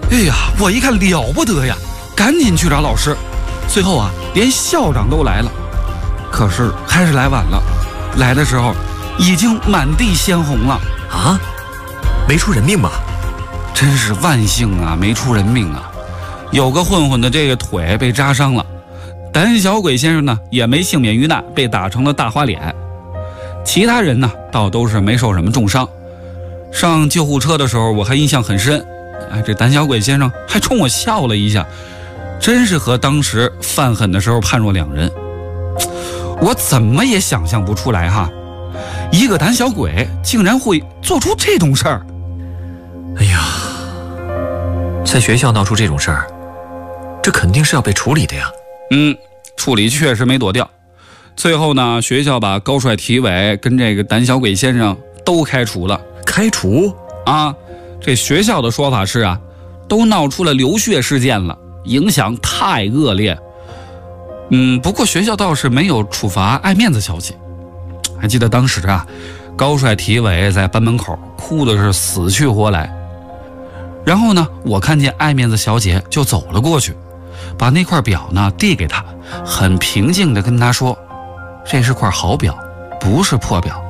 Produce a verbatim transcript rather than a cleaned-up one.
哎呀，我一看了不得呀，赶紧去找老师。最后啊，连校长都来了，可是还是来晚了。来的时候已经满地鲜红了。 啊，没出人命吧？ 真是万幸啊，没出人命啊。有个混混的这个腿被扎伤了，胆小鬼先生呢也没幸免于难，被打成了大花脸。其他人呢倒都是没受什么重伤。上救护车的时候我还印象很深，哎，这胆小鬼先生还冲我笑了一下，真是和当时犯狠的时候判若两人。我怎么也想象不出来哈，一个胆小鬼竟然会做出这种事儿。 哎呀，在学校闹出这种事儿，这肯定是要被处理的呀。 嗯，处理确实没躲掉。最后呢，学校把高帅体委跟这个胆小鬼先生都开除了。 开除？ 啊，这学校的说法是啊，都闹出了流血事件了，影响太恶劣。嗯，不过学校倒是没有处罚爱面子小姐。还记得当时啊，高帅体委在班门口哭的是死去活来。然后呢，我看见爱面子小姐就走了过去，把那块表呢递给她，很平静地跟她说：“这是块好表，不是破表。